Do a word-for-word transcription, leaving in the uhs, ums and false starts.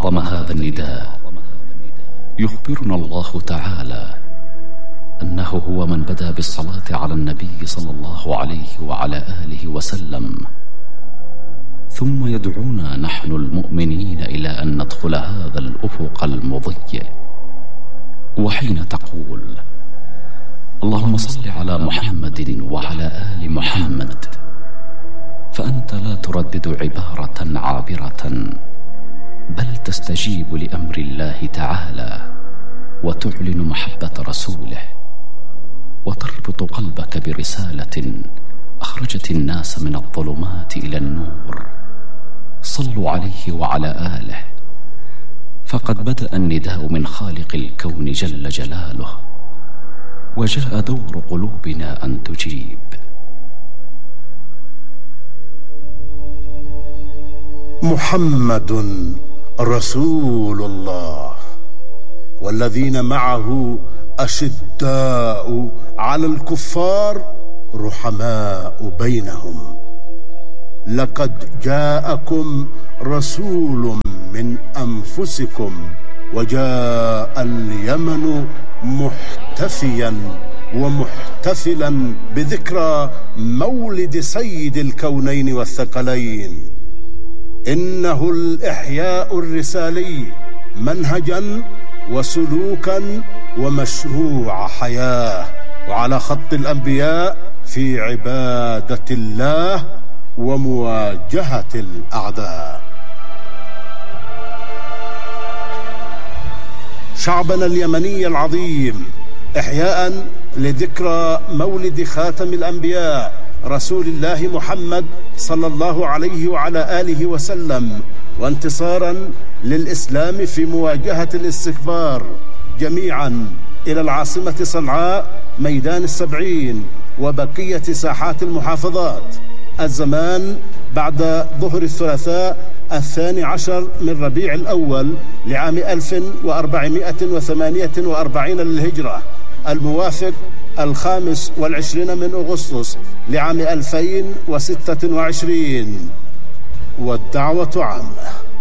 عظم هذا النداء يخبرنا الله تعالى أنه هو من بدأ بالصلاة على النبي صلى الله عليه وعلى آله وسلم، ثم يدعونا نحن المؤمنين إلى أن ندخل هذا الأفق المضيء. وحين تقول اللهم صل على محمد وعلى آل محمد، فأنت لا تردد عبارة عابرة، بل تستجيب لأمر الله تعالى وتعلن محبة رسوله، وتربط قلبك برسالة أخرجت الناس من الظلمات إلى النور. صلوا عليه وعلى آله، فقد بدأ النداء من خالق الكون جل جلاله، وجاء دور قلوبنا أن تجيب. محمد رسول الله والذين معه أشداء على الكفار رحماء بينهم. لقد جاءكم رسول من أنفسكم وجاء اليمن محتفيا ومحتفلا بذكرى مولد سيد الكونين والثقلين. إنه الإحياء الرسالي منهجا وسلوكا ومشروع حياة، وعلى خط الأنبياء في عبادة الله ومواجهة الأعداء. شعبنا اليمني العظيم، إحياء لذكرى مولد خاتم الأنبياء رسول الله محمد صلى الله عليه وعلى آله وسلم، وانتصارا للإسلام في مواجهة الاستكبار، جميعا إلى العاصمة صنعاء ميدان السبعين وبقية ساحات المحافظات. الزمان بعد ظهر الثلاثاء الثاني عشر من ربيع الأول لعام ألف وأربعمائة وثمانية وأربعين للهجرة، الموافق الخامس والعشرين من أغسطس لعام ألفين وستة وعشرين. والدعوة عامة.